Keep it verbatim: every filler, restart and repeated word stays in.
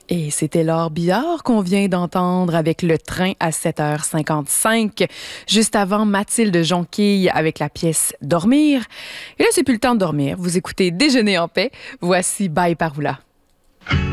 Et c'était Laure Billard qu'on vient d'entendre avec Le Train à sept heures cinquante-cinq. Juste avant, Mathilde Jonquille avec la pièce Dormir. Et là, c'est plus le temps de dormir. Vous écoutez Déjeuner en paix. Voici Bye Paroula.